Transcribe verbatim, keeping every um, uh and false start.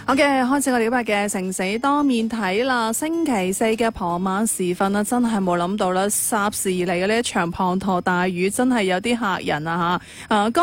好嘅，開始我哋今日嘅城死多面睇啦。星期四嘅傍晚時分啊，真係冇諗到啦，霎時而嚟嘅呢一場滂沱大雨真係有啲嚇人啊嚇。誒、呃